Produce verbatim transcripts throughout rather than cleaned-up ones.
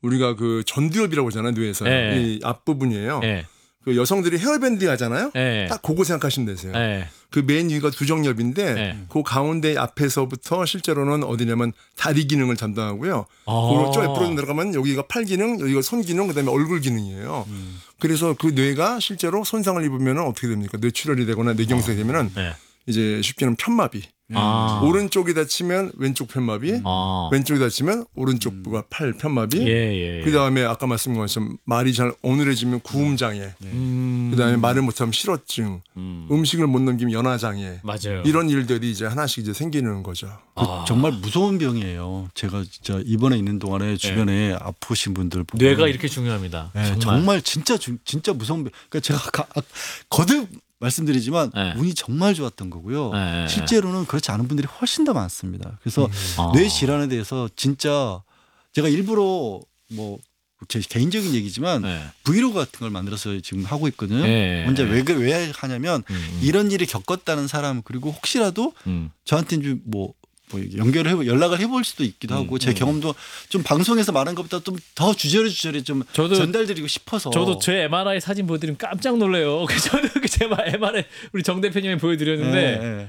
우리가 그 전두엽이라고 하잖아요, 뇌에서. 네. 이 앞부분이에요. 네. 그 여성들이 헤어밴드 하잖아요. 네. 딱 그거 생각하시면 되세요. 네. 그 맨 위가 두정엽인데 네. 그 가운데 앞에서부터 실제로는 어디냐면 다리 기능을 담당하고요. 아. 그리고 좀 옆으로 들어가면 여기가 팔 기능, 여기가 손 기능, 그다음에 얼굴 기능이에요. 음. 그래서 그 뇌가 실제로 손상을 입으면 어떻게 됩니까? 뇌출혈이 되거나 뇌경색이 되면은 네. 이제 쉽게는 편마비. 아. 오른쪽이 다치면 왼쪽 편마비, 아. 왼쪽이 다치면 오른쪽 부가 팔 편마비. 예, 예, 예. 그 다음에 아까 말씀드린 것처럼 말이 잘 어눌해지면 구음장애. 음. 그 다음에 말을 못하면 실어증. 음. 음식을 못 넘기면 연화장애. 맞아요. 이런 일들이 이제 하나씩 이제 생기는 거죠. 그 아. 정말 무서운 병이에요. 제가 진짜 입원해 있는 동안에 주변에 아프신 분들 보면 뇌가 이렇게 중요합니다. 네, 정말. 정말. 진짜 주, 진짜 무서운 병. 그러니까 제가 가, 아, 거듭 말씀드리지만 네. 운이 정말 좋았던 거고요. 네. 실제로는 그렇지 않은 분들이 훨씬 더 많습니다. 그래서 아. 뇌 질환에 대해서 진짜 제가 일부러 뭐 제 개인적인 얘기지만 네. 브이로그 같은 걸 만들어서 지금 하고 있거든요. 네. 혼자 왜, 그- 왜 하냐면 음. 이런 일을 겪었다는 사람 그리고 혹시라도 음. 저한테 좀뭐 뭐 연결을 해 연락을 해볼 수도 있기도 하고 음, 제 음. 경험도 좀 방송에서 말한 것보다 좀 더 주저리 주저리 좀 저도- 전달드리고 싶어서 저도 제 엠알아이 사진 보여드리면 깜짝 놀래요. 그래서 저는 제 엠알아이 우리 정 대표님이 보여드렸는데 네,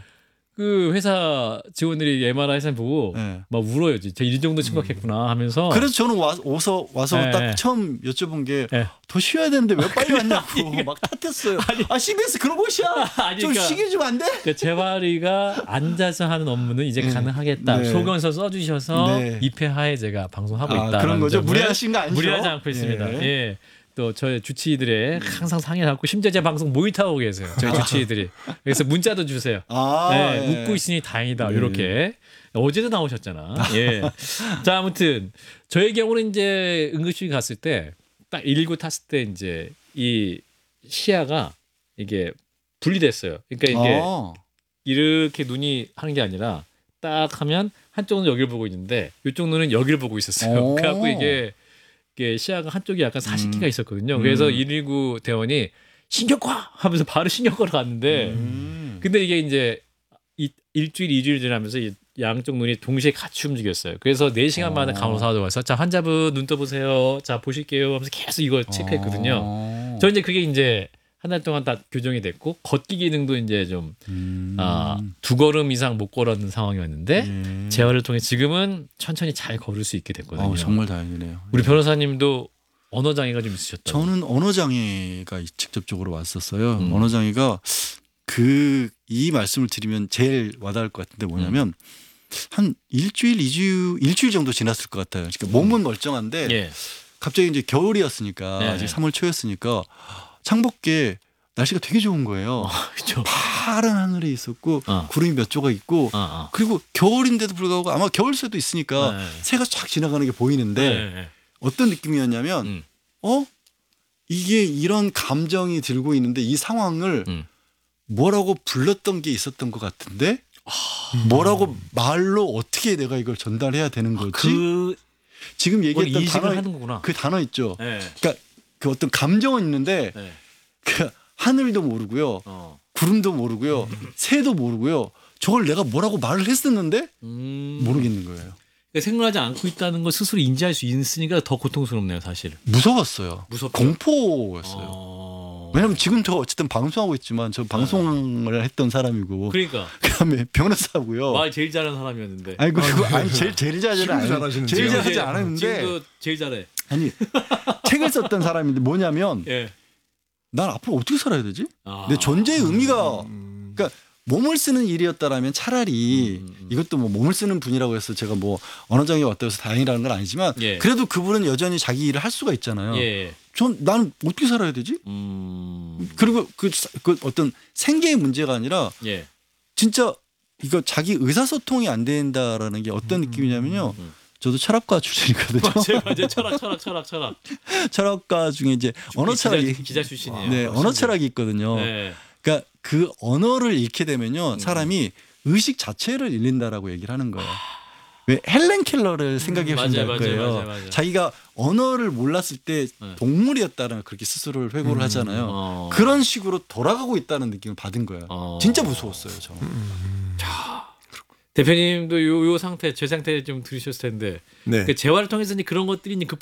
그 회사 직원들이 엠알아이 사진 보고 네. 막 울어요. 제가 이 정도 심각했구나 하면서. 그래서 저는 와, 와서 와서 네. 딱 처음 여쭤본 게 더 네. 쉬어야 되는데 왜 빨리 왔냐고 막 탓했어요. 아 씨비에스 그런 곳이야. 아니, 좀 그러니까- 쉬게 좀 안 돼? 그 재활이가 앉아서 하는 업무는 이제 가능하겠다. 네. 소견서 써주셔서 네. 입회하에 제가 방송하고 아, 있다. 그런 거죠. 무리하신 거 아니죠? 무리하지 않고 있습니다. 예. 예. 또 저희 주치의들의 항상 상의하고 심지어 제 방송 모니터하고 계세요. 저희 주치의들이. 그래서 문자도 주세요. 아, 네, 예. 웃고 있으니 다행이다. 네. 이렇게. 어제도 나오셨잖아. 예. 자, 아무튼 저의 경우는 이제 응급실 갔을 때 딱 일일구 탔을 때 이제 이 시야가 이게 분리됐어요. 그러니까 이게 아. 이렇게 눈이 하는 게 아니라 딱 하면 한쪽은 여기를 보고 있는데 이쪽 눈은 여기를 보고 있었어요. 오. 그래갖고 이게, 이게 시야가 한쪽이 약간 사십기가 음. 있었거든요. 그래서 음. 일일구 대원이 신경과 하면서 바로 신경과로 갔는데 음. 근데 이게 이제 이, 일주일, 이주일 지나면서 이 양쪽 눈이 동시에 같이 움직였어요. 그래서 네 시간 만에 어. 간호사가 와서 자 환자분 눈 떠보세요. 자 보실게요. 하면서 계속 이걸 체크했거든요. 어. 저 이제 그게 이제 한 달 동안 다 교정이 됐고 걷기 기능도 이제 좀 음. 아, 두 걸음 이상 못 걸었는 상황이었는데 예. 재활을 통해 지금은 천천히 잘 걸을 수 있게 됐거든요. 어, 정말 다행이네요. 우리 변호사님도 언어 장애가 좀 있으셨다. 저는 언어 장애가 직접적으로 왔었어요. 음. 언어 장애가 그 이 말씀을 드리면 제일 와닿을 것 같은데 뭐냐면 음. 한 일주일, 이주 일주일 정도 지났을 것 같아요. 그러니까 몸은 멀쩡한데 예. 갑자기 이제 겨울이었으니까 네. 아직 삼월 초였으니까 창밖에 날씨가 되게 좋은 거예요. 그렇죠. 파란 하늘에 있었고 어. 구름이 몇 조각 있고 어, 어. 그리고 겨울인데도 불구하고 아마 겨울새도 있으니까 네. 새가 쫙 지나가는 게 보이는데 네, 네. 어떤 느낌이었냐면 음. 어? 이게 이런 감정이 들고 있는데 이 상황을 음. 뭐라고 불렀던 게 있었던 것 같은데 뭐라고 말로 어떻게 내가 이걸 전달해야 되는 거지? 그 지금 그걸 얘기했던 인식을 단어 하는 거구나. 그 단어 있죠. 네. 그러니까 그 어떤 감정은 있는데 네. 그 하늘도 모르고요. 어. 구름도 모르고요. 새도 모르고요. 저걸 내가 뭐라고 말을 했었는데 음. 모르겠는 거예요. 그러니까 생각하지 않고 있다는 걸 스스로 인지할 수 있으니까 더 고통스럽네요, 사실. 무서웠어요. 무섭죠? 공포였어요. 어... 왜냐면 지금도 어쨌든 방송하고 있지만 저 방송을 했던 사람이고 그러니까 그다음에 변호사고요. 말 제일 잘하는 사람이었는데. 아니 그리고 아니 제일 제일 잘하지 지금도 잘하시는데. 제일 지금 잘하지 이제 않았는데 지금도 제일 잘해. 아니 책을 썼던 사람인데 뭐냐면 예. 난 앞으로 어떻게 살아야 되지? 아. 내 존재의 의미가 음. 그러니까 몸을 쓰는 일이었다라면 차라리 음, 음. 이것도 뭐 몸을 쓰는 분이라고 해서 제가 뭐 언어장애 왔다고 해서 다행이라는 건 아니지만 예. 그래도 그분은 여전히 자기 일을 할 수가 있잖아요. 예. 전 나는 어떻게 살아야 되지? 음. 그리고 그, 그 어떤 생계의 문제가 아니라 예. 진짜 이거 자기 의사소통이 안 된다라는 게 어떤 느낌이냐면요. 음. 저도 철학과 출신이거든요. 맞아요, 맞아요. 철학, 철학, 철학, 철학. 철학과 중에 이제 언어 기자, 철학이 기자 출신이에요. 네, 언어 철학이 있거든요. 네. 그러니까 그 언어를 잃게 되면요. 음. 사람이 의식 자체를 잃는다라고 얘기를 하는 거예요. 왜 헬렌 켈러를 생각해 맞아요, 보신다는 맞아요, 거예요. 맞아요, 맞아요. 자기가 언어를 몰랐을 때 네. 동물이었다는 그렇게 스스로를 회고를 하잖아요. 어. 그런 식으로 돌아가고 있다는 느낌을 받은 거예요. 어. 진짜 무서웠어요, 저는. 대표님도 요, 요 상태, 제 상태 좀 들으셨을 텐데 네. 그 재활을 통해서 이제 그런 것들이 이제